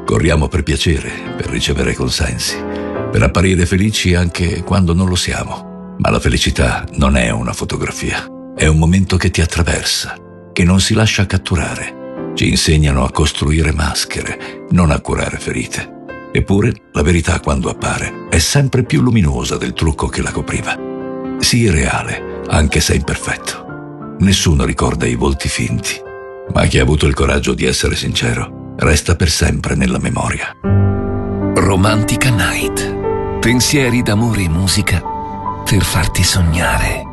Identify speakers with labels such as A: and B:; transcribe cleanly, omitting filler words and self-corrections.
A: Corriamo per piacere, per ricevere consensi, per apparire felici anche quando non lo siamo. Ma la felicità non è una fotografia, è un momento che ti attraversa, che non si lascia catturare. Ci insegnano a costruire maschere, non a curare ferite. Eppure, la verità quando appare è sempre più luminosa del trucco che la copriva. Sii reale, anche se imperfetto. Nessuno ricorda i volti finti, ma chi ha avuto il coraggio di essere sincero resta per sempre nella memoria.
B: Romantica Night. Pensieri d'amore e musica per farti sognare.